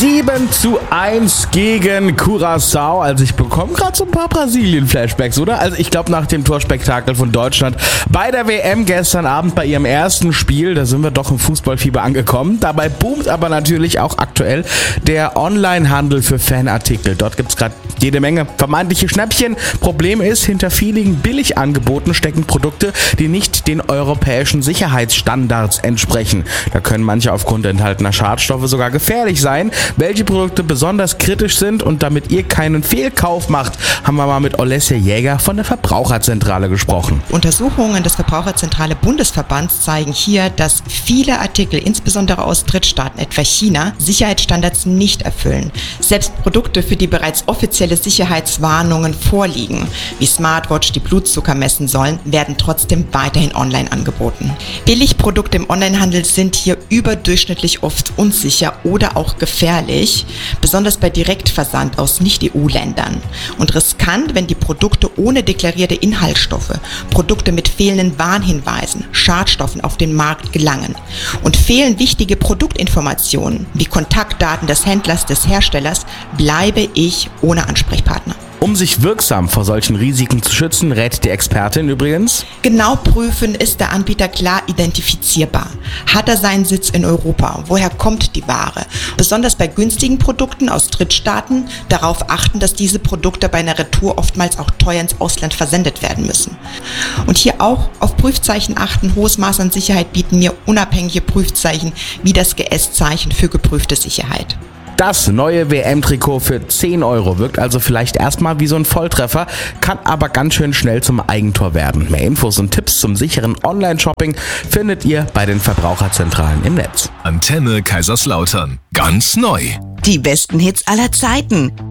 7:1 gegen Curaçao. Also ich bekomme gerade so ein paar Brasilien-Flashbacks, oder? Also ich glaube, nach dem Torspektakel von Deutschland bei der WM gestern Abend bei ihrem ersten Spiel, da sind wir doch im Fußballfieber angekommen. Dabei boomt aber natürlich auch aktuell der Onlinehandel für Fanartikel. Dort gibt es gerade jede Menge vermeintliche Schnäppchen. Problem ist, hinter vielen Billigangeboten stecken Produkte, die nicht den europäischen Sicherheitsstandards entsprechen. Da können manche aufgrund enthaltener Schadstoffe sogar gefährlich sein. Welche Produkte besonders kritisch sind und damit ihr keinen Fehlkauf macht, haben wir mal mit Olesja Jäger von der Verbraucherzentrale gesprochen. Untersuchungen des Verbraucherzentrale Bundesverbands zeigen hier, dass viele Artikel, insbesondere aus Drittstaaten, etwa China, Sicherheitsstandards nicht erfüllen. Selbst Produkte, für die bereits offizielle Sicherheitswarnungen vorliegen, wie Smartwatch, die Blutzucker messen sollen, werden trotzdem weiterhin online angeboten. Billigprodukte im Onlinehandel sind hier überdurchschnittlich oft unsicher oder auch gefährlich, besonders bei Direktversand aus Nicht-EU-Ländern. Und riskant, wenn die Produkte ohne deklarierte Inhaltsstoffe, Produkte mit fehlenden Warnhinweisen, Schadstoffen auf den Markt gelangen. Und fehlen wichtige Produktinformationen wie Kontaktdaten des Händlers, des Herstellers, bleibe ich ohne Ansprechpartner. Um sich wirksam vor solchen Risiken zu schützen, rät die Expertin übrigens: Genau prüfen, ist der Anbieter klar identifizierbar. Hat er seinen Sitz in Europa? Woher kommt die Ware? Besonders bei günstigen Produkten aus Drittstaaten darauf achten, dass diese Produkte bei einer Retour oftmals auch teuer ins Ausland versendet werden müssen. Und hier auch auf Prüfzeichen achten. Hohes Maß an Sicherheit bieten mir unabhängige Prüfzeichen wie das GS-Zeichen für geprüfte Sicherheit. Das neue WM-Trikot für 10 Euro wirkt also vielleicht erstmal wie so ein Volltreffer, kann aber ganz schön schnell zum Eigentor werden. Mehr Infos und Tipps zum sicheren Online-Shopping findet ihr bei den Verbraucherzentralen im Netz. Antenne Kaiserslautern. Ganz neu. Die besten Hits aller Zeiten.